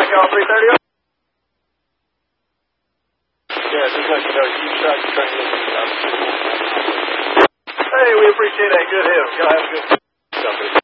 Echo 330. Yeah, just let you know, you shot your train in. Hey, we appreciate that. Good hit. Y'all have a good